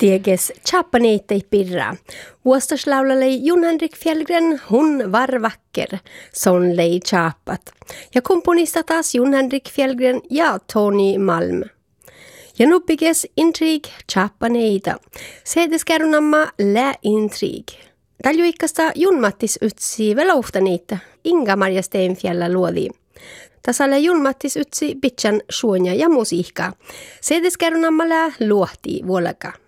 Tieges chappaneitei pirra. Vuostoslaulalle Jon-Henrik Fjällgren, hon var vacker, son lei chappat. Ja komponista taas Jon-Henrik Fjällgren ja Tony Malm. Ja nuppiges intrig chappaneita. Seedeskerunamma lä intrig. Taljuikkasta Jon-Mattis utsi velouhtaniita Inga-Maria Steenfjällä luodi. Tasalle Jon-Mattis utsi bitchan suonia ja musiikkaa. Seedeskerunamma lä luohti vuolaka.